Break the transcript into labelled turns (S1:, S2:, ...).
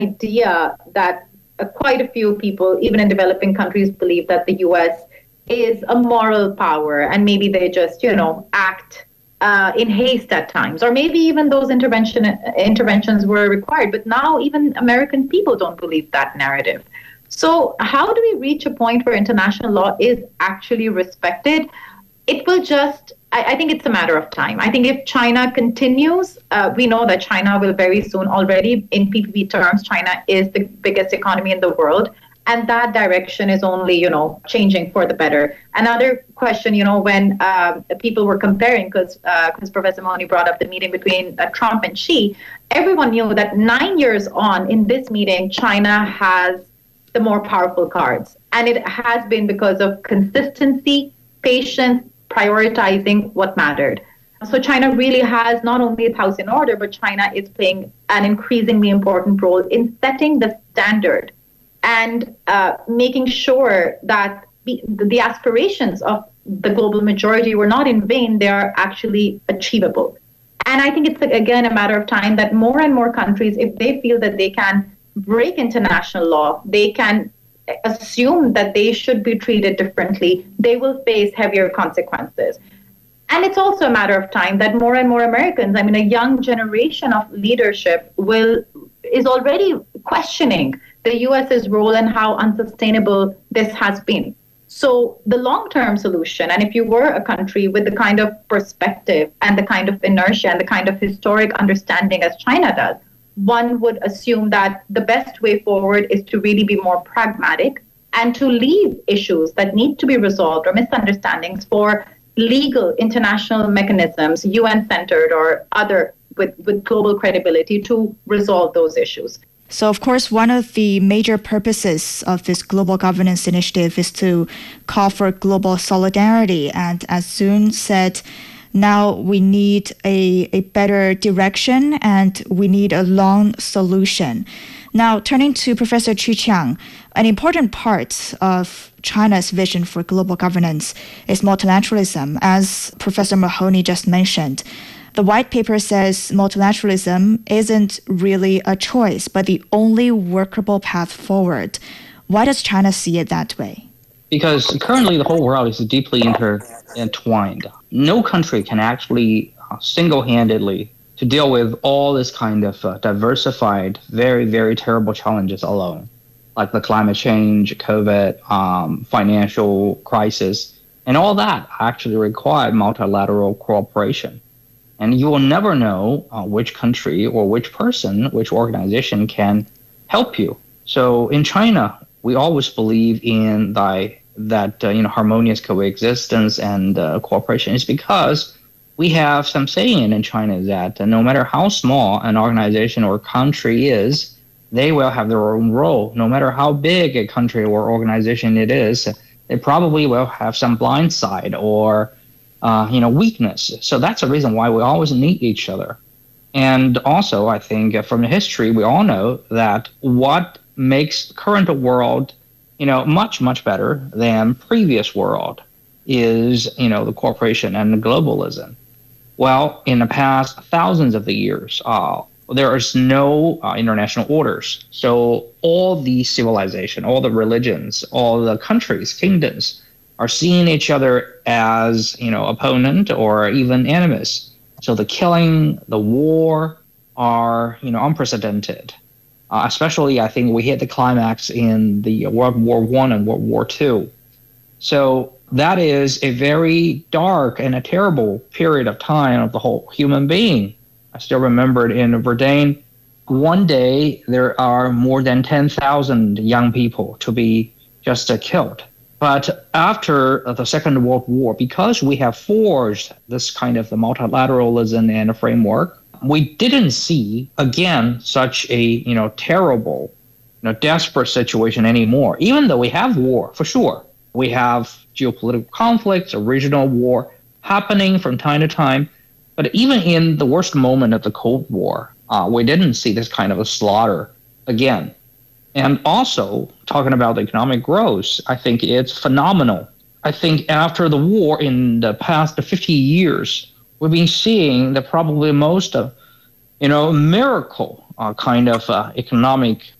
S1: idea that quite a few people, even in developing countries, believe that the US is a moral power and maybe they just, act in haste at times, or maybe even those interventions were required. But now even American people don't believe that narrative. So how do we reach a point where international law is actually respected? It will just, I think it's a matter of time. I think if China continues, we know that China will very soon, already in PPP terms, China is the biggest economy in the world. And that direction is only, changing for the better. Another question, when people were comparing, because Professor Mahoney brought up the meeting between Trump and Xi, everyone knew that 9 years on in this meeting, China has the more powerful cards. And it has been because of consistency, patience, prioritizing what mattered. So China really has not only its house in order, but China is playing an increasingly important role in setting the standard and making sure that the aspirations of the global majority were not in vain, they are actually achievable. And I think it's, again, a matter of time that more and more countries, if they feel that they can break international law, they can assume that they should be treated differently, they will face heavier consequences. And it's also a matter of time that more and more Americans, a young generation of leadership is already questioning the US's role and how unsustainable this has been. So the long-term solution, and if you were a country with the kind of perspective and the kind of inertia and the kind of historic understanding as China does, one would assume that the best way forward is to really be more pragmatic and to leave issues that need to be resolved or misunderstandings for legal international mechanisms, UN-centered or other with global credibility, to resolve those issues.
S2: So, of course, one of the major purposes of this global governance initiative is to call for global solidarity. And as Sun said, now we need a better direction and we need a long solution. Now, turning to Professor Qu Qiang, an important part of China's vision for global governance is multilateralism, as Professor Mahoney just mentioned. The white paper says multilateralism isn't really a choice, but the only workable path forward. Why does China see it that way?
S3: Because currently the whole world is deeply intertwined. No country can actually single-handedly to deal with all this kind of diversified, very, very terrible challenges alone, like the climate change, COVID, financial crisis, and all that actually require multilateral cooperation. And you will never know which country or which person, which organization can help you. So in China, we always believe in that harmonious coexistence and cooperation is because we have some saying in China that no matter how small an organization or country is, they will have their own role. No matter how big a country or organization it is, they probably will have some blind side or weakness. So that's the reason why we always need each other. And also, I think from the history, we all know that what makes the current world, much, much better than previous world is, the cooperation and the globalism. Well, in the past thousands of the years, there is no international orders. So all the civilization, all the religions, all the countries, kingdoms are seeing each other as, opponent or even enemies. So the killing, the war are, unprecedented. Especially, I think we hit the climax in the World War I and World War II. So that is a very dark and a terrible period of time of the whole human being. I still remembered in Verdun, one day there are more than 10,000 young people to be just killed. But after the Second World War, because we have forged this kind of the multilateralism and framework, we didn't see again such a terrible, desperate situation anymore. Even though we have war for sure, we have geopolitical conflicts, regional war happening from time to time. But even in the worst moment of the Cold War, we didn't see this kind of a slaughter again. And also, talking about the economic growth, I think it's phenomenal. I think after the war in the past 50 years, we've been seeing the probably most, miracle kind of economic